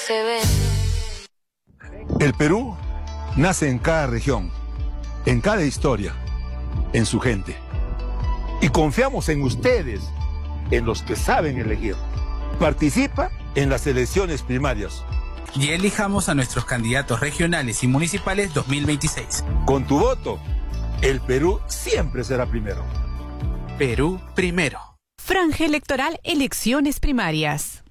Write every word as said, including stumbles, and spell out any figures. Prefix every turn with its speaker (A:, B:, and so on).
A: se ve.
B: El Perú nace en cada región, en cada historia, en su gente. Y confiamos en ustedes, en los que saben elegir. Participa en las elecciones primarias.
C: Y elijamos a nuestros candidatos regionales y municipales dos mil veintiséis.
B: Con tu voto, el Perú siempre será primero.
C: Perú primero.
D: Franja electoral, elecciones primarias.